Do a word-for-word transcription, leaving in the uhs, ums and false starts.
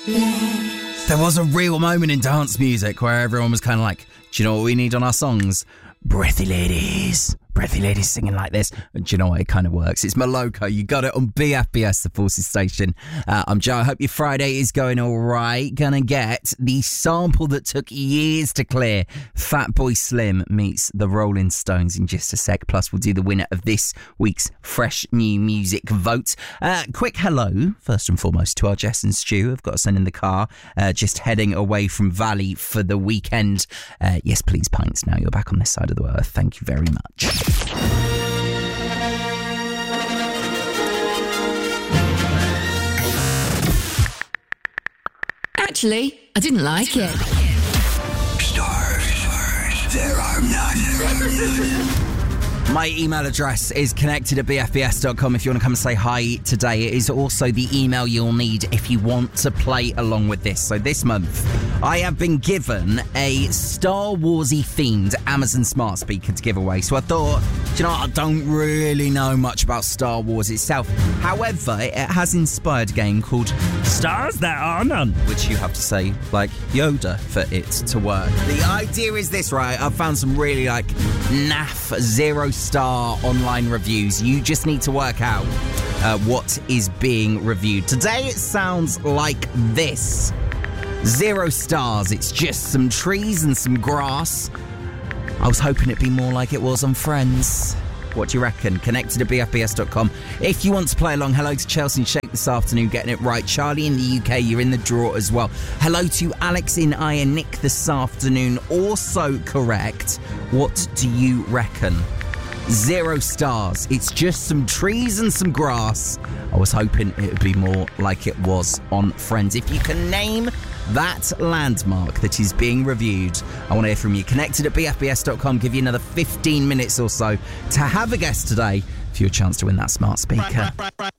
There was a real moment in dance music where everyone was kind of like, do you know what we need on our songs? Breathy ladies. Breathy ladies singing like this. And do you know what? It kind of works. It's Moloko. You got it on B F B S, the Forces Station. Uh, I'm Joe. I hope your Friday is going all right. Gonna get the sample that took years to clear. Fatboy Slim meets the Rolling Stones in just a sec. Plus, we'll do the winner of this week's Fresh New Music vote. Uh, quick hello, first and foremost, to our Jess and Stu. I've got to send in the car. Uh, just heading away from Valley for the weekend. Uh, yes, please, pints. Now you're back on this side of the earth. Thank you very much. Actually, I didn't like it. Stars, there are none. My email address is connected at b f b s dot com if you want to come and say hi today. It is also the email you'll need if you want to play along with this. So this month, I have been given a Star Warsy themed Amazon smart speaker to give away. So I thought, do you know what? I don't really know much about Star Wars itself. However, it has inspired a game called Stars That Are None, which you have to say like Yoda for it to work. The idea is this, right? I've found some really like naff zero star online reviews. You just need to work out uh, what is being reviewed. Today it sounds like this. Zero stars. It's just some trees and some grass. I was hoping it'd be more like it was on Friends. What do you reckon? Connected at b f b s dot com. If you want to play along, hello to Chelsea and Shake this afternoon, getting it right. Charlie in the U K, you're in the draw as well. Hello to Alex in Ionic this afternoon, also correct. What do you reckon? Zero stars. It's just some trees and some grass. I was hoping it would be more like it was on Friends. If you can name that landmark that is being reviewed, I want to hear from you. Connected at b f b s dot com. Give you another fifteen minutes or so to have a guess today for your chance to win that smart speaker.